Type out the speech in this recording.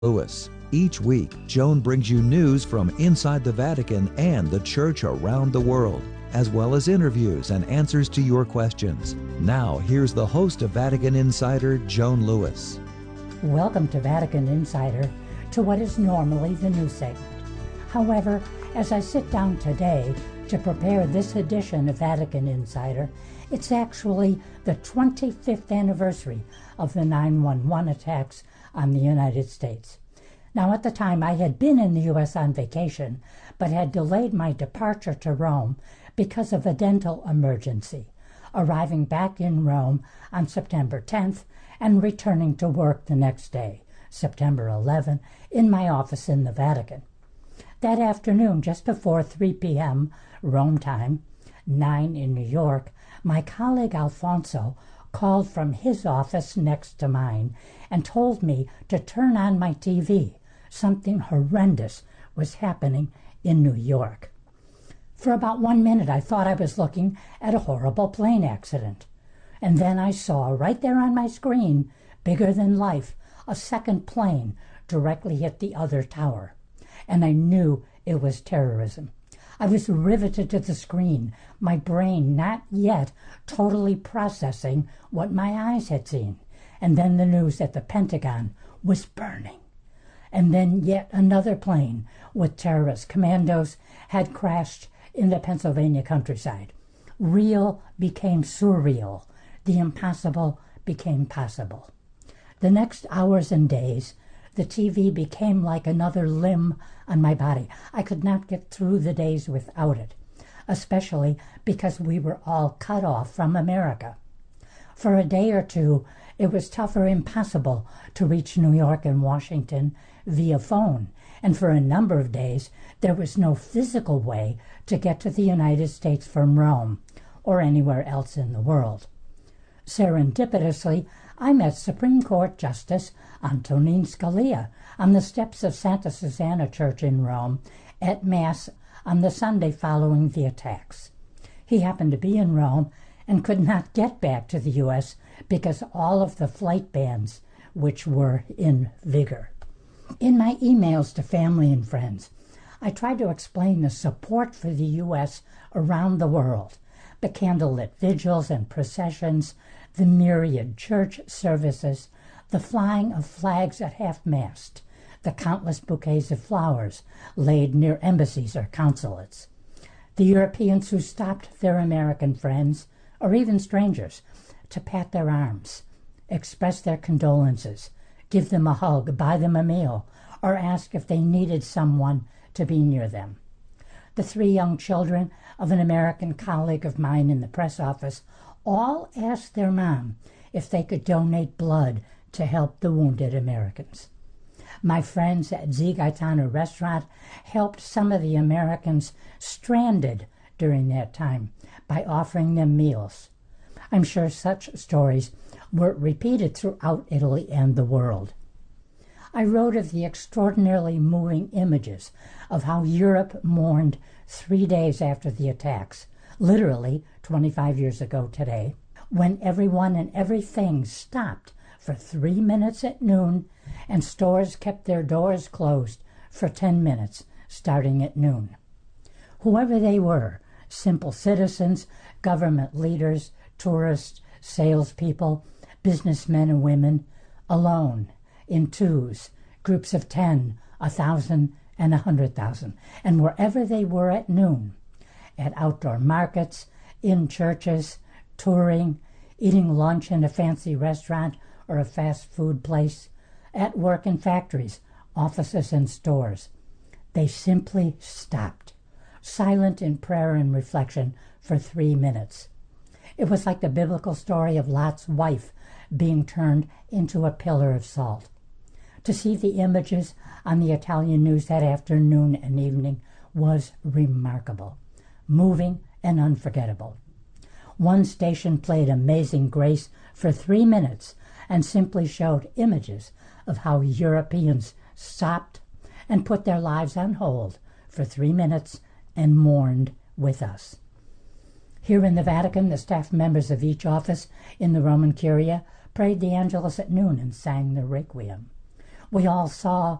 Lewis. Each week, Joan brings you news from inside the Vatican and the Church around the world, as well as interviews and answers to your questions. Now, here's the host of Vatican Insider, Joan Lewis. Welcome to Vatican Insider, to what is normally the news segment. However, as I sit down today to prepare this edition of Vatican Insider, it's actually the 25th anniversary of the 9/11 attacks on the United States. Now, at the time, I had been in the U.S. on vacation, but had delayed my departure to Rome because of a dental emergency, arriving back in Rome on September 10th and returning to work the next day, September 11, in my office in the Vatican. That afternoon, just before 3 p.m. Rome time, 9 in New York, my colleague Alfonso called from his office next to mine and told me to turn on my TV. Something horrendous was happening in New York. For about 1 minute, I thought I was looking at a horrible plane accident. And then I saw, right there on my screen, bigger than life, a second plane directly hit the other tower. And I knew it was terrorism. I was riveted to the screen, my brain not yet totally processing what my eyes had seen. And then the news that the Pentagon was burning. And then yet another plane with terrorist commandos had crashed in the Pennsylvania countryside. Real became surreal. The impossible became possible. The next hours and days, the TV became like another limb on my body. I could not get through the days without it, especially because we were all cut off from America. For a day or two, it was tough or impossible to reach New York and Washington via phone, and for a number of days, there was no physical way to get to the United States from Rome or anywhere else in the world. Serendipitously, I met Supreme Court Justice Antonin Scalia on the steps of Santa Susanna Church in Rome at Mass on the Sunday following the attacks. He happened to be in Rome and could not get back to the U.S. because all of the flight bans which were in vigor. In my emails to family and friends, I tried to explain the support for the U.S. around the world, the candlelit vigils and processions, the myriad church services, the flying of flags at half-mast, the countless bouquets of flowers laid near embassies or consulates, the Europeans who stopped their American friends, or even strangers, to pat their arms, express their condolences, give them a hug, buy them a meal, or ask if they needed someone to be near them. The 3 young children of an American colleague of mine in the press office all asked their mom if they could donate blood to help the wounded Americans. My friends at Z Gaetano restaurant helped some of the Americans stranded during that time by offering them meals. I'm sure such stories were repeated throughout Italy and the world. I wrote of the extraordinarily moving images of how Europe mourned 3 days after the attacks, literally 25 years ago today, when everyone and everything stopped for 3 minutes at noon and stores kept their doors closed for 10 minutes starting at noon. Whoever they were, simple citizens, government leaders, tourists, salespeople, businessmen and women, alone, in twos, groups of 10, 1,000, and 100,000, and wherever they were at noon, at outdoor markets, in churches, touring, eating lunch in a fancy restaurant or a fast food place, at work in factories, offices, and stores. They simply stopped, silent in prayer and reflection for 3 minutes. It was like the biblical story of Lot's wife being turned into a pillar of salt. To see the images on the Italian news that afternoon and evening was remarkable, moving and unforgettable. One station played Amazing Grace for 3 minutes and simply showed images of how Europeans stopped and put their lives on hold for 3 minutes and mourned with us. Here in the Vatican, the staff members of each office in the Roman Curia prayed the Angelus at noon and sang the Requiem. We all saw